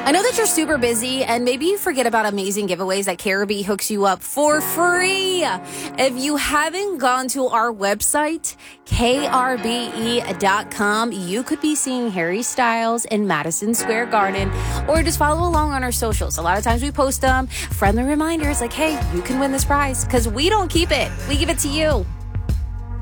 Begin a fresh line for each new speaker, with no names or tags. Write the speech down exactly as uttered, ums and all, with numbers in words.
I know that you're super busy and maybe you forget about amazing giveaways that Caribbean hooks you up for free. If you haven't gone to our website, K R B E dot com, you could be seeing Harry Styles in Madison Square Garden, or just follow along on our socials. A lot of times we post them. Friendly reminders like, hey, you can win this prize because we don't keep it. We give it to you.